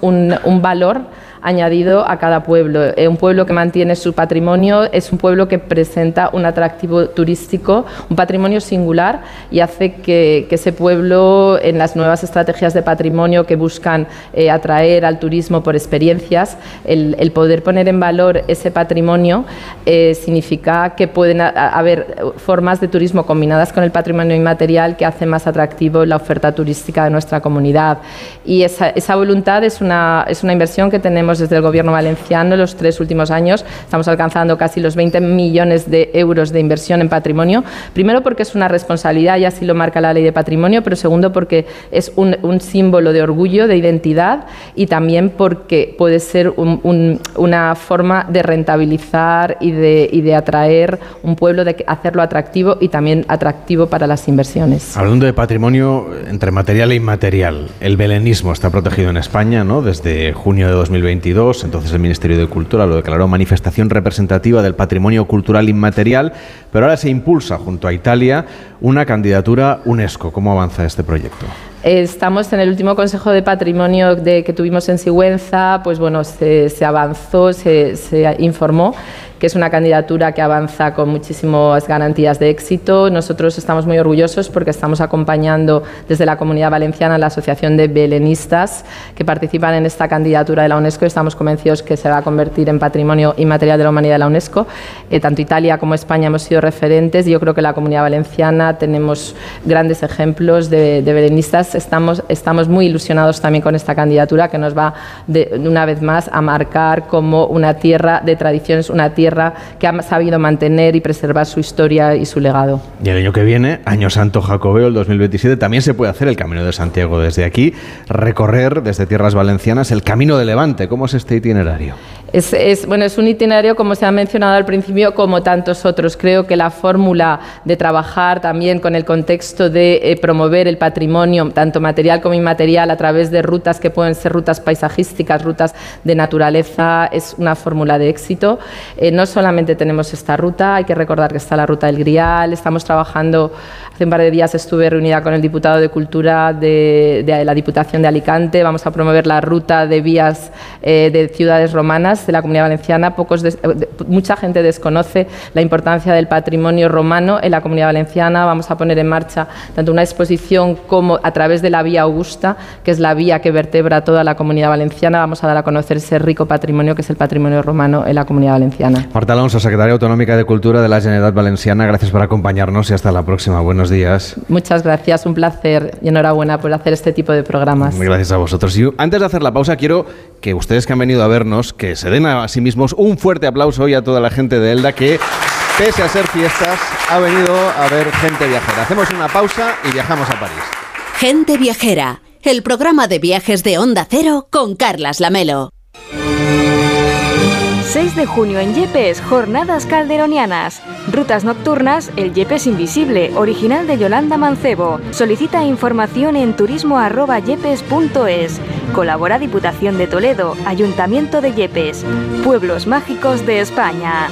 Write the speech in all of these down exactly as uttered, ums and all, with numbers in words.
un, un valor añadido a cada pueblo. Eh, un pueblo que mantiene su patrimonio es un pueblo que presenta un atractivo turístico, un patrimonio singular, y hace que, que ese pueblo, en las nuevas estrategias de patrimonio que buscan eh, atraer al turismo por experiencias, el, el poder poner en valor ese patrimonio eh, significa que pueden a, a haber formas de turismo combinadas con el patrimonio inmaterial que hacen más atractivo la oferta turística de nuestra comunidad. Y esa, esa voluntad es una, es una inversión que tenemos desde el Gobierno valenciano. En los tres últimos años estamos alcanzando casi los veinte millones de euros de inversión en patrimonio, primero porque es una responsabilidad y así lo marca la Ley de Patrimonio, pero segundo porque es un, un símbolo de orgullo, de identidad, y también porque puede ser un, un, una forma de rentabilizar y de, y de atraer un pueblo, de hacerlo atractivo y también atractivo para las inversiones. Hablando de patrimonio entre material e inmaterial, el belenismo está protegido en España, ¿no?, desde junio de dos mil veintidós. Entonces el Ministerio de Cultura lo declaró manifestación representativa del patrimonio cultural inmaterial, pero ahora se impulsa junto a Italia una candidatura UNESCO. ¿Cómo avanza este proyecto? Estamos en el último Consejo de Patrimonio de, que tuvimos en Sigüenza, pues bueno, se, se avanzó, se, se informó que es una candidatura que avanza con muchísimas garantías de éxito. Nosotros estamos muy orgullosos porque estamos acompañando desde la Comunidad Valenciana la Asociación de Belenistas que participan en esta candidatura de la UNESCO, y estamos convencidos que se va a convertir en Patrimonio Inmaterial de la Humanidad de la UNESCO. Eh, tanto Italia como España hemos sido referentes, y yo creo que la Comunidad Valenciana tenemos grandes ejemplos de, de belenistas. Estamos, estamos muy ilusionados también con esta candidatura, que nos va de, una vez más a marcar como una tierra de tradiciones, una tierra que ha sabido mantener y preservar su historia y su legado. Y el año que viene, Año Santo Jacobeo, el dos mil veintisiete, también se puede hacer el Camino de Santiago desde aquí, recorrer desde tierras valencianas el Camino de Levante. ¿Cómo es este itinerario? Es, es, bueno, es un itinerario, como se ha mencionado al principio, como tantos otros. Creo que la fórmula de trabajar también con el contexto de eh, promover el patrimonio, tanto material como inmaterial, a través de rutas que pueden ser rutas paisajísticas, rutas de naturaleza, es una fórmula de éxito. Eh, no solamente tenemos esta ruta, hay que recordar que está la Ruta del Grial. Estamos trabajando, hace un par de días estuve reunida con el diputado de Cultura de, de la Diputación de Alicante. Vamos a promover la ruta de vías eh, de ciudades romanas de la Comunidad Valenciana. Pocos des, de, mucha gente desconoce la importancia del patrimonio romano en la Comunidad Valenciana. Vamos a poner en marcha tanto una exposición como a través de la Vía Augusta, que es la vía que vertebra toda la Comunidad Valenciana. Vamos a dar a conocer ese rico patrimonio que es el patrimonio romano en la Comunidad Valenciana. Marta Alonso, secretaria autonómica de Cultura de la Generalitat Valenciana, gracias por acompañarnos y hasta la próxima. Buenos días. Muchas gracias, un placer y enhorabuena por hacer este tipo de programas. Muy gracias a vosotros. Y antes de hacer la pausa, quiero que ustedes que han venido a vernos, que se den a sí mismos un fuerte aplauso hoy a toda la gente de Elda que, pese a ser fiestas, ha venido a ver Gente Viajera. Hacemos una pausa y viajamos a París. Gente Viajera, el programa de viajes de Onda Cero con Carlas Lamelo. seis de junio en Yepes, Jornadas Calderonianas. Rutas nocturnas, el Yepes Invisible, original de Yolanda Mancebo. Solicita información en turismo arroba yepes punto es. Colabora Diputación de Toledo, Ayuntamiento de Yepes. Pueblos mágicos de España.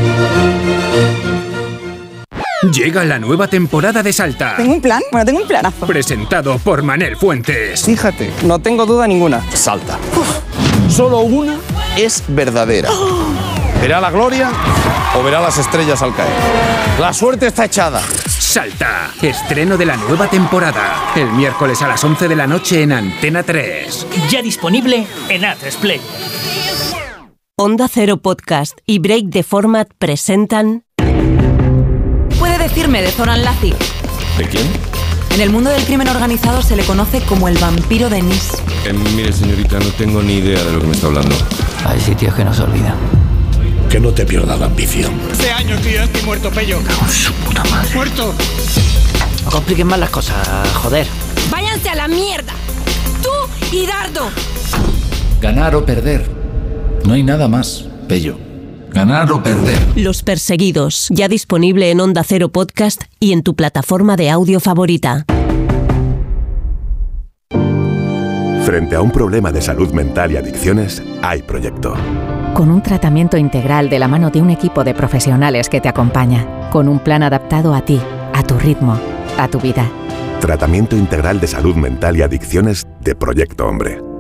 Llega la nueva temporada de Salta. ¿Tengo un plan? Bueno, tengo un planazo. Presentado por Manel Fuentes. Fíjate, no tengo duda ninguna. Salta. Uf. Solo una es verdadera. ¿Verá la gloria o verá las estrellas al caer? La suerte está echada. Salta, estreno de la nueva temporada. El miércoles a las once de la noche en Antena tres. Ya disponible en A tres Play. Onda Cero Podcast y Break the Format presentan... ¿Puede decirme de Zoran Lazic? ¿De quién? En el mundo del crimen organizado se le conoce como el vampiro de Nice. Eh, mire, señorita, no tengo ni idea de lo que me está hablando. Hay sitios que no se olvidan. Que no te pierda la ambición. Hace años que yo estoy muerto, Pello. Con su puta madre. ¡Muerto! No compliquen más las cosas, joder. ¡Váyanse a la mierda! ¡Tú y Dardo! Ganar o perder. No hay nada más, Pello. Ganar o perder. Los Perseguidos, ya disponible en Onda Cero Podcast y en tu plataforma de audio favorita. Frente a un problema de salud mental y adicciones, hay Proyecto. Con un tratamiento integral de la mano de un equipo de profesionales que te acompaña, con un plan adaptado a ti, a tu ritmo, a tu vida. Tratamiento integral de salud mental y adicciones de Proyecto Hombre.